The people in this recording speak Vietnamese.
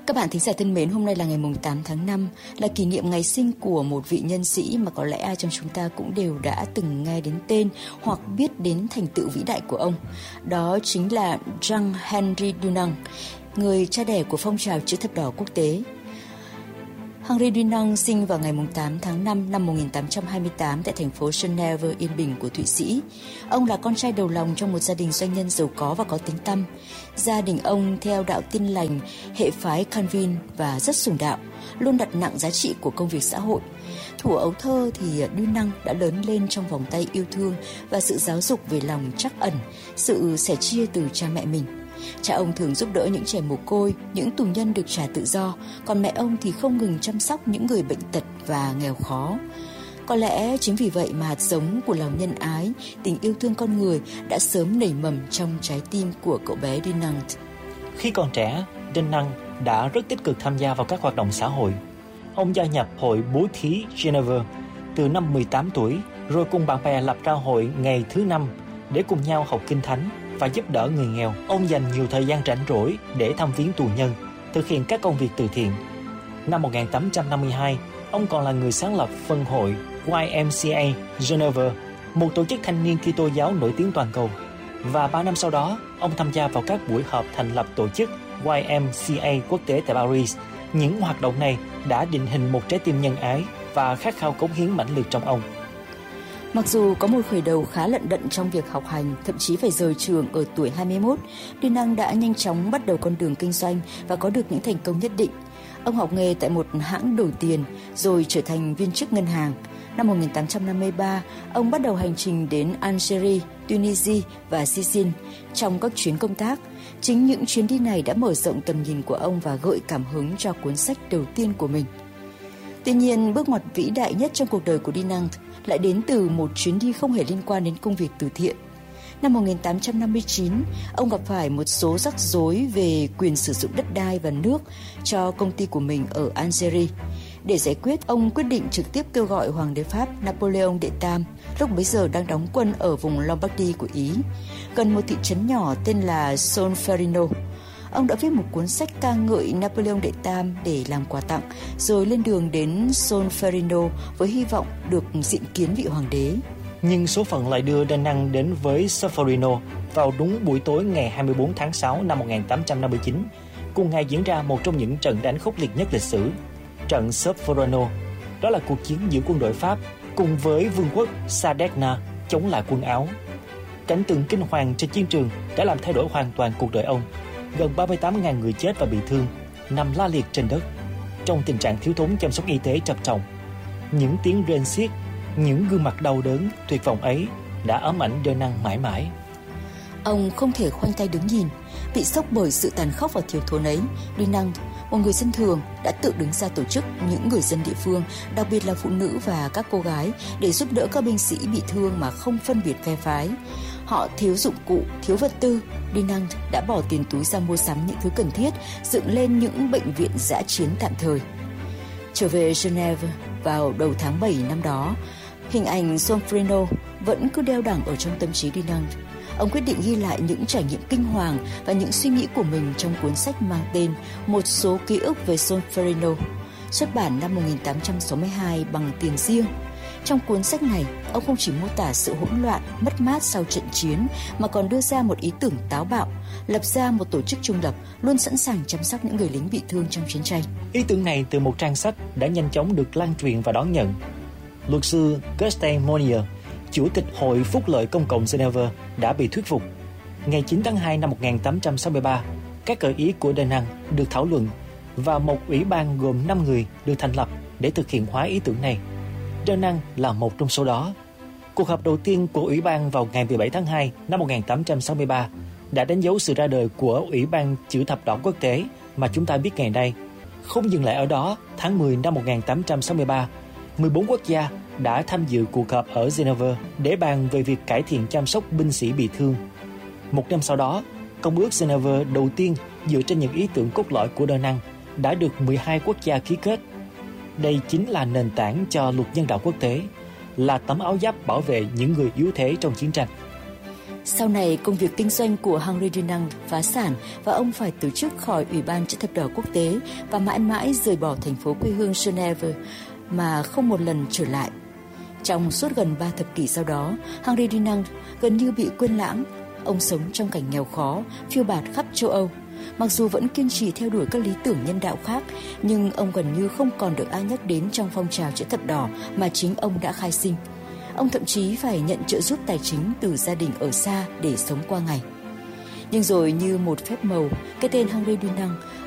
Các bạn thính giả thân mến, hôm nay là ngày 8 tháng 5, là kỷ niệm ngày sinh của một vị nhân sĩ mà có lẽ ai trong chúng ta cũng đều đã từng nghe đến tên hoặc biết đến thành tựu vĩ đại của ông. Đó chính là Jean-Henri Dunant, người cha đẻ của phong trào chữ thập đỏ quốc tế. Henri Dunant sinh vào ngày 8 tháng 5 năm 1828 tại thành phố Geneva, Yên Bình của Thụy Sĩ. Ông là con trai đầu lòng trong một gia đình doanh nhân giàu có và có tiếng tăm. Gia đình ông theo đạo Tin lành, hệ phái Calvin và rất sùng đạo, luôn đặt nặng giá trị của công việc xã hội. Thuở ấu thơ thì Dunant đã lớn lên trong vòng tay yêu thương và sự giáo dục về lòng trắc ẩn, sự sẻ chia từ cha mẹ mình. Cha ông thường giúp đỡ những trẻ mồ côi, những tù nhân được trả tự do, còn mẹ ông thì không ngừng chăm sóc những người bệnh tật và nghèo khó. Có lẽ chính vì vậy mà hạt giống của lòng nhân ái, tình yêu thương con người đã sớm nảy mầm trong trái tim của cậu bé Dunant. Khi còn trẻ, Dunant đã rất tích cực tham gia vào các hoạt động xã hội. Ông gia nhập hội bố thí Geneva từ năm 18 tuổi, rồi cùng bạn bè lập ra hội ngày thứ năm để cùng nhau học kinh thánh và giúp đỡ người nghèo. Ông dành nhiều thời gian rảnh rỗi để thăm viếng tù nhân, thực hiện các công việc từ thiện. Năm 1852, ông còn là người sáng lập phân hội YMCA Geneva, một tổ chức thanh niên Kitô giáo nổi tiếng toàn cầu. Và 3 năm sau đó, ông tham gia vào các buổi họp thành lập tổ chức YMCA quốc tế tại Paris. Những hoạt động này đã định hình một trái tim nhân ái và khát khao cống hiến mãnh liệt trong ông. Mặc dù có một khởi đầu khá lận đận trong việc học hành, thậm chí phải rời trường ở tuổi 21, Dunant đã nhanh chóng bắt đầu con đường kinh doanh và có được những thành công nhất định. Ông học nghề tại một hãng đổi tiền, rồi trở thành viên chức ngân hàng. Năm 1853, ông bắt đầu hành trình đến Algeria, Tunisia và Sicily trong các chuyến công tác. Chính những chuyến đi này đã mở rộng tầm nhìn của ông và gợi cảm hứng cho cuốn sách đầu tiên của mình. Tuy nhiên, bước ngoặt vĩ đại nhất trong cuộc đời của Dunant lại đến từ một chuyến đi không hề liên quan đến công việc từ thiện. Năm 1859, ông gặp phải một số rắc rối về quyền sử dụng đất đai và nước cho công ty của mình ở Algeria. Để giải quyết, ông quyết định trực tiếp kêu gọi Hoàng đế Pháp Napoleon đệ Tam, lúc bấy giờ đang đóng quân ở vùng Lombardy của Ý, gần một thị trấn nhỏ tên là Solferino. Ông đã viết một cuốn sách ca ngợi Napoleon đệ Tam để làm quà tặng, rồi lên đường đến Solferino với hy vọng được diện kiến vị hoàng đế. Nhưng số phận lại đưa Dunant đến với Solferino vào đúng buổi tối ngày 24 tháng 6 năm 1859. Cùng ngày diễn ra một trong những trận đánh khốc liệt nhất lịch sử, trận Solferino. Đó là cuộc chiến giữa quân đội Pháp cùng với vương quốc Sardegna chống lại quân Áo. Cảnh tượng kinh hoàng trên chiến trường đã làm thay đổi hoàn toàn cuộc đời ông. Gần 38.000 người chết và bị thương, nằm la liệt trên đất, trong tình trạng thiếu thốn chăm sóc y tế trầm trọng. Những tiếng rên xiết, những gương mặt đau đớn, tuyệt vọng ấy đã ám ảnh Dunant mãi mãi. Ông không thể khoanh tay đứng nhìn, bị sốc bởi sự tàn khốc và thiếu thốn ấy. Dunant, một người dân thường, đã tự đứng ra tổ chức những người dân địa phương, đặc biệt là phụ nữ và các cô gái, để giúp đỡ các binh sĩ bị thương mà không phân biệt phe phái. Họ thiếu dụng cụ, thiếu vật tư. Dunant đã bỏ tiền túi ra mua sắm những thứ cần thiết, dựng lên những bệnh viện dã chiến tạm thời. Trở về Geneva vào đầu tháng 7 năm đó, hình ảnh Solferino vẫn cứ đeo đẳng ở trong tâm trí Dunant. Ông quyết định ghi lại những trải nghiệm kinh hoàng và những suy nghĩ của mình trong cuốn sách mang tên Một số ký ức về Solferino, xuất bản năm 1862 bằng tiền riêng. Trong cuốn sách này, ông không chỉ mô tả sự hỗn loạn, mất mát sau trận chiến, mà còn đưa ra một ý tưởng táo bạo, lập ra một tổ chức trung lập, luôn sẵn sàng chăm sóc những người lính bị thương trong chiến tranh. Ý tưởng này từ một trang sách đã nhanh chóng được lan truyền và đón nhận. Luật sư Gaston Monnier, chủ tịch Hội Phúc lợi Công cộng Geneva, đã bị thuyết phục. Ngày 9 tháng 2 năm 1863, các gợi ý của Dunant được thảo luận và một ủy ban gồm 5 người được thành lập để thực hiện hóa ý tưởng này. Dunant là một trong số đó. Cuộc họp đầu tiên của ủy ban vào ngày 17 tháng 2 năm 1863 đã đánh dấu sự ra đời của Ủy ban Chữ thập đỏ quốc tế mà chúng ta biết ngày nay. Không dừng lại ở đó, tháng 10 năm 1863, 14 quốc gia đã tham dự cuộc họp ở Geneva để bàn về việc cải thiện chăm sóc binh sĩ bị thương. Một năm sau đó, Công ước Geneva đầu tiên dựa trên những ý tưởng cốt lõi của Dunant đã được 12 quốc gia ký kết. Đây chính là nền tảng cho luật nhân đạo quốc tế, là tấm áo giáp bảo vệ những người yếu thế trong chiến tranh. Sau này, công việc kinh doanh của Henri Dunant phá sản và ông phải từ chức khỏi Ủy ban Chữ thập đỏ quốc tế và mãi mãi rời bỏ thành phố quê hương Geneva mà không một lần trở lại. Trong suốt gần 3 thập kỷ sau đó, Henri Dunant gần như bị quên lãng. Ông sống trong cảnh nghèo khó, phiêu bạt khắp châu Âu. Mặc dù vẫn kiên trì theo đuổi các lý tưởng nhân đạo khác, nhưng ông gần như không còn được ai nhắc đến trong phong trào Chữ thập đỏ mà chính ông đã khai sinh. Ông thậm chí phải nhận trợ giúp tài chính từ gia đình ở xa để sống qua ngày. Nhưng rồi như một phép màu, cái tên Henri Dunant